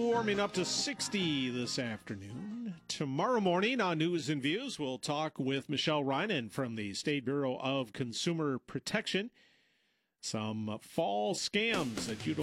Warming up to 60 this afternoon. Tomorrow morning on News and Views, we'll talk with Michelle Reinen from the State Bureau of Consumer Protection. Some fall scams that you don't